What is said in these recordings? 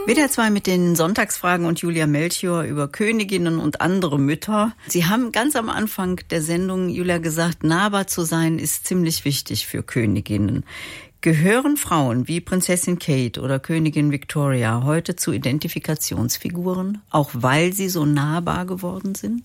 WDR 2 mit den Sonntagsfragen und Julia Melchior über Königinnen und andere Mütter. Sie haben ganz am Anfang der Sendung, Julia, gesagt, nahbar zu sein ist ziemlich wichtig für Königinnen. Gehören Frauen wie Prinzessin Kate oder Königin Victoria heute zu Identifikationsfiguren, auch weil sie so nahbar geworden sind?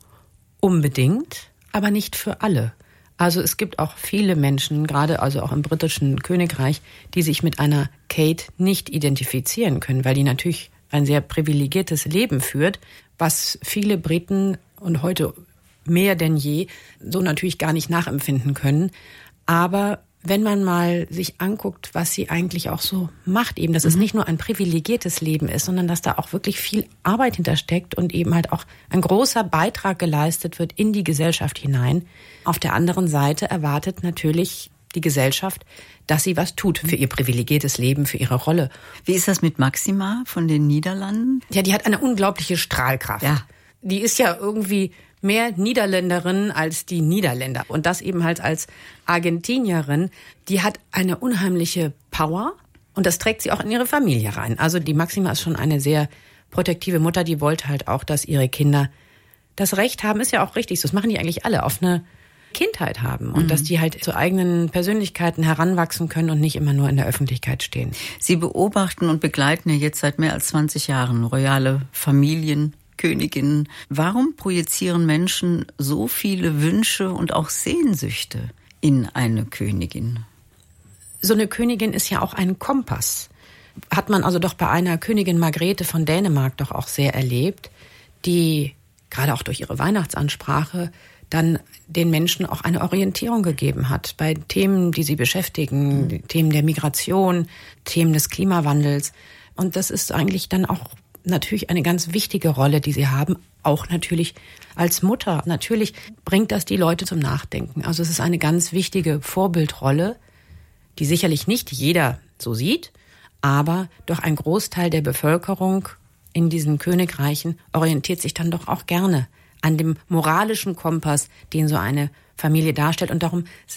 Unbedingt, aber nicht für alle. Also es gibt auch viele Menschen, gerade also auch im britischen Königreich, die sich mit einer Kate nicht identifizieren können, weil die natürlich ein sehr privilegiertes Leben führt, was viele Briten und heute mehr denn je so natürlich gar nicht nachempfinden können. Aber wenn man mal sich anguckt, was sie eigentlich auch so macht, eben, dass es nicht nur ein privilegiertes Leben ist, sondern dass da auch wirklich viel Arbeit hintersteckt und eben halt auch ein großer Beitrag geleistet wird in die Gesellschaft hinein. Auf der anderen Seite erwartet natürlich die Gesellschaft, dass sie was tut für ihr privilegiertes Leben, für ihre Rolle. Wie ist das mit Maxima von den Niederlanden? Ja, die hat eine unglaubliche Strahlkraft. Ja. Die ist ja irgendwie mehr Niederländerin als die Niederländer. Und das eben halt als Argentinierin. Die hat eine unheimliche Power und das trägt sie auch in ihre Familie rein. Also die Maxima ist schon eine sehr protektive Mutter, die wollte halt auch, dass ihre Kinder das Recht haben, ist ja auch richtig, so, das machen die eigentlich alle, auf eine Kindheit haben und dass die halt zu eigenen Persönlichkeiten heranwachsen können und nicht immer nur in der Öffentlichkeit stehen. Sie beobachten und begleiten ja jetzt seit mehr als 20 Jahren royale Familien, Königinnen. Warum projizieren Menschen so viele Wünsche und auch Sehnsüchte in eine Königin? So eine Königin ist ja auch ein Kompass. Hat man also doch bei einer Königin Margrethe von Dänemark doch auch sehr erlebt, die gerade auch durch ihre Weihnachtsansprache dann den Menschen auch eine Orientierung gegeben hat bei Themen, die sie beschäftigen, Themen der Migration, Themen des Klimawandels. Und das ist eigentlich dann auch natürlich eine ganz wichtige Rolle, die sie haben, auch natürlich als Mutter. Natürlich bringt das die Leute zum Nachdenken. Also es ist eine ganz wichtige Vorbildrolle, die sicherlich nicht jeder so sieht, aber doch ein Großteil der Bevölkerung in diesen Königreichen orientiert sich dann doch auch gerne an dem moralischen Kompass, den so eine Familie darstellt. Und darum